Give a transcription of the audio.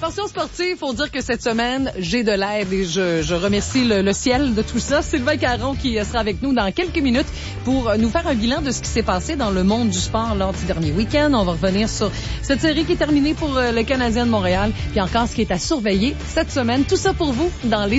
portion sportive, faut dire que cette semaine, j'ai de l'aide et je remercie le ciel de tout ça. Sylvain Caron qui sera avec nous dans quelques minutes pour nous faire un bilan de ce qui s'est passé dans le monde du sport lors du dernier week-end. On va revenir sur cette série qui est terminée pour le Canadien de Montréal, puis encore ce qui est à surveiller cette semaine. Tout ça pour vous dans les